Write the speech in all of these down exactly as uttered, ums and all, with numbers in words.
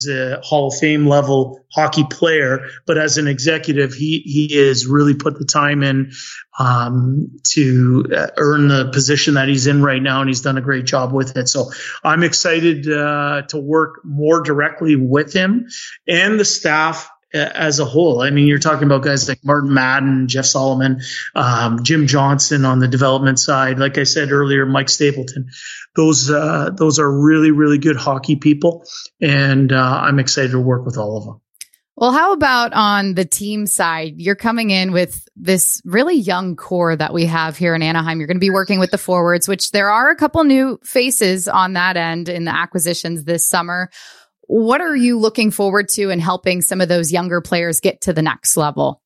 a Hall of Fame level hockey player, but as an executive, he he has really put the time in um, to earn the position that he's in right now, and he's done a great job with it. So I'm excited uh, to work more directly with him and the staff as a whole. I mean, you're talking about guys like Martin Madden, Jeff Solomon, um, Jim Johnson on the development side. Like I said earlier, Mike Stapleton. Those uh, those are really, really good hockey people, and uh, I'm excited to work with all of them. Well, how about on the team side? You're coming in with this really young core that we have here in Anaheim. You're going to be working with the forwards, which there are a couple new faces on that end in the acquisitions this summer. What are you looking forward to in helping some of those younger players get to the next level?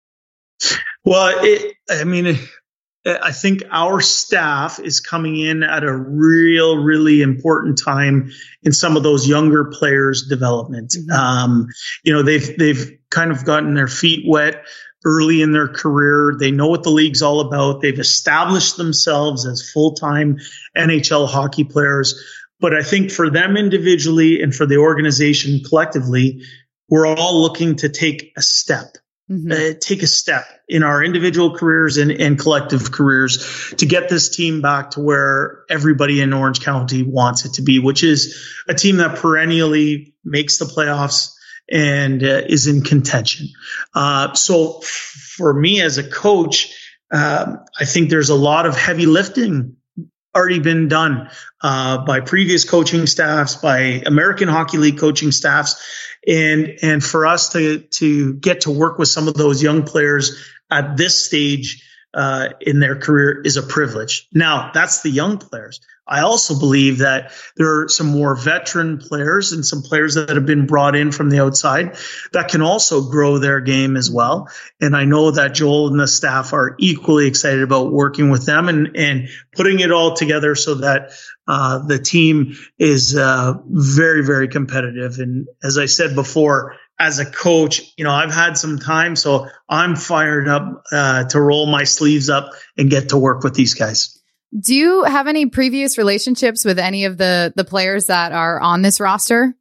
Well, it, I mean, I think our staff is coming in at a real, really important time in some of those younger players' development. Mm-hmm. Um, you know, they've they've kind of gotten their feet wet early in their career. They know what the league's all about. They've established themselves as full-time N H L hockey players. But I think for them individually and for the organization collectively, we're all looking to take a step, mm-hmm. uh, take a step in our individual careers and, and collective careers to get this team back to where everybody in Orange County wants it to be, which is a team that perennially makes the playoffs and uh, is in contention. Uh, so for me as a coach, um, I think there's a lot of heavy lifting already been done uh, by previous coaching staffs, by American Hockey League coaching staffs. And, and for us to, to get to work with some of those young players at this stage uh, in their career is a privilege. Now, that's the young players. I also believe that there are some more veteran players and some players that have been brought in from the outside that can also grow their game as well. And I know that Joel and the staff are equally excited about working with them and, and putting it all together so that uh, the team is uh, very, very competitive. And as I said before, as a coach, you know, I've had some time, so I'm fired up uh, to roll my sleeves up and get to work with these guys. Do you have any previous relationships with any of the, the players that are on this roster?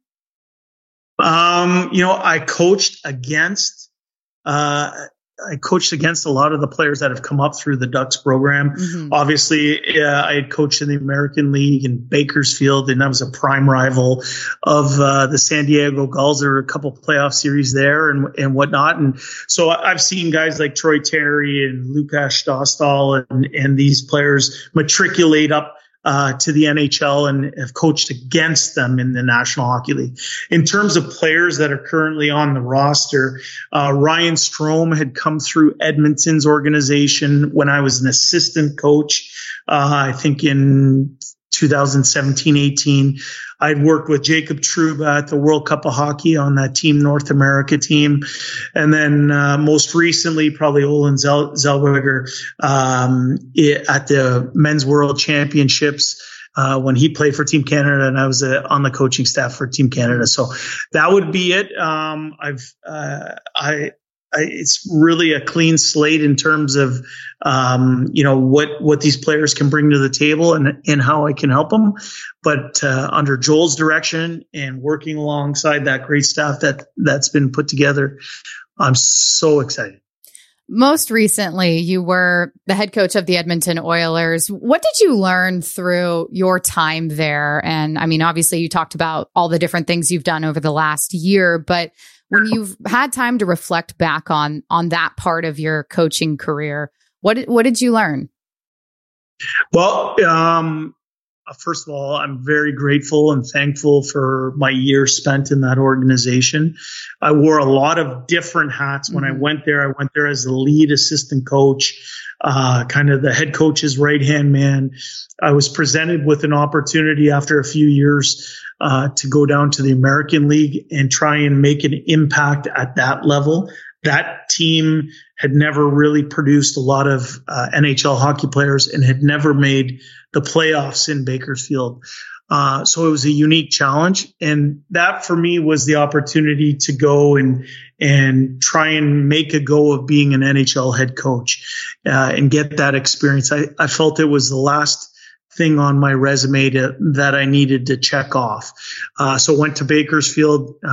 Um, you know, I coached against, uh, I coached against a lot of the players that have come up through the Ducks program. Mm-hmm. Obviously, uh, I had coached in the American League in Bakersfield, and I was a prime rival of uh, the San Diego Gulls. There were a couple playoff series there and and whatnot. And so I've seen guys like Troy Terry and Lukas Dostal and, and these players matriculate up Uh, to the N H L and have coached against them in the National Hockey League. In terms of players that are currently on the roster, uh, Ryan Strome had come through Edmonton's organization when I was an assistant coach, uh, I think in two thousand seventeen eighteen. I'd worked with Jacob Trouba at the World Cup of Hockey on that Team North America team. And then uh, most recently, probably Olin Zel- Zellweger um, it, at the Men's World Championships uh, when he played for Team Canada, and I was uh, on the coaching staff for Team Canada. So that would be it. Um, I've uh, I. I, it's really a clean slate in terms of, um, you know, what, what these players can bring to the table and, and how I can help them. But uh, under Joel's direction and working alongside that great staff that, that's been put together, I'm so excited. Most recently, you were the head coach of the Edmonton Oilers. What did you learn through your time there? And I mean, obviously, you talked about all the different things you've done over the last year, but when you've had time to reflect back on on that part of your coaching career, what did, what did you learn? Well, um, first of all, I'm very grateful and thankful for my years spent in that organization. I wore a lot of different hats when mm-hmm. I went there. I went there as the lead assistant coach, uh, kind of the head coach's right-hand man. I was presented with an opportunity after a few years uh, to go down to the American League and try and make an impact at that level. That team had never really produced a lot of uh, N H L hockey players and had never made the playoffs in Bakersfield. Uh, so it was a unique challenge. And that for me was the opportunity to go and, and try and make a go of being an N H L head coach uh, and get that experience. I, I felt it was the last thing on my resume to, that I needed to check off. Uh, so went to Bakersfield,